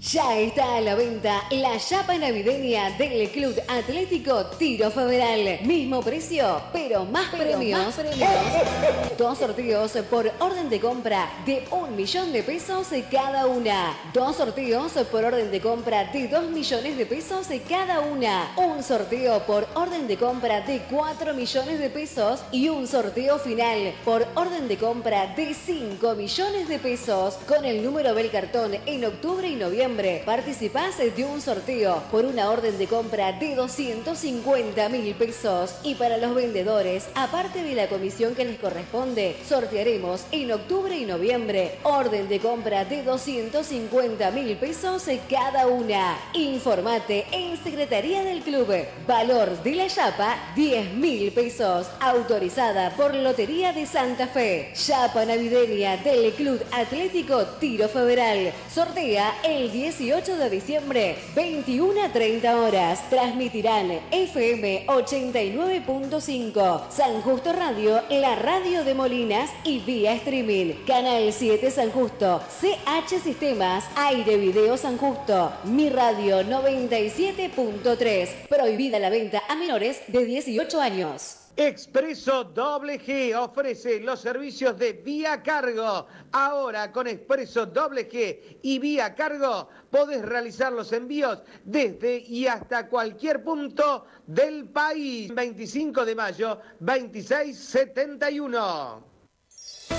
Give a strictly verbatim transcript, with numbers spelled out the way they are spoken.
Ya está a la venta la chapa navideña del Club Atlético Tiro Federal. Mismo precio, pero más pero premios. Más premios. Dos sorteos por orden de compra de un millón de pesos cada una. Dos sorteos por orden de compra de dos millones de pesos cada una. Un sorteo por orden de compra de cuatro millones de pesos y un sorteo final por orden de compra de cinco millones de pesos. Con el número del cartón en octubre y noviembre participás de un sorteo por una orden de compra de doscientos cincuenta mil pesos. Y para los vendedores, aparte de la comisión que les corresponde, sortearemos en octubre y noviembre orden de compra de doscientos cincuenta mil pesos cada una. Informate en Secretaría del Club. Valor de la chapa, diez mil pesos. Autorizada por Lotería de Santa Fe. Chapa navideña del Club Atlético Tiro Federal. Sortea el dieciocho de diciembre, veintiuna a treinta horas. Transmitirán F M ochenta y nueve punto cinco. San Justo Radio, la radio de Molinas y vía streaming. Canal siete San Justo. C H Sistemas, Aire Video San Justo. Mi Radio noventa y siete punto tres. Prohibida la venta a menores de dieciocho años. Expreso Doble G ofrece los servicios de Vía Cargo. Ahora con Expreso Doble G y Vía Cargo podés realizar los envíos desde y hasta cualquier punto del país. veinticinco de mayo, veintiséis setenta y uno.